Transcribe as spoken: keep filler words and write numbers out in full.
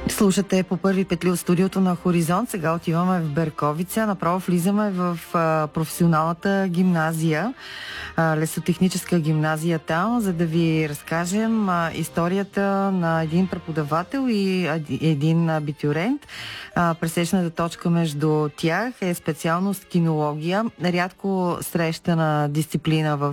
Слушате по първи петли от студиото на Хоризонт. Сега отиваме в Берковица. Направо влизаме в а, професионалната гимназия, а, лесотехническа гимназия там, за да ви разкажем а, историята на един преподавател и а, един абитюрент. А, пресечната точка между тях е специалност кинология. Рядко срещана дисциплина в